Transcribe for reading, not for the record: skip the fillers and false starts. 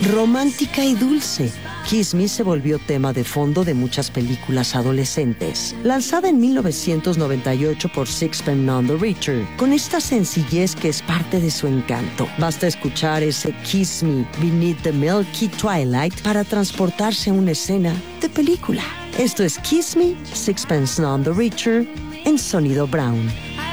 romántica y dulce. Kiss Me se volvió tema de fondo de muchas películas adolescentes. Lanzada en 1998 por Sixpence None the Richer, con esta sencillez que es parte de su encanto. Basta escuchar ese Kiss Me Beneath the Milky Twilight para transportarse a una escena de película. Esto es Kiss Me, Sixpence None the Richer, en Sonido Brown.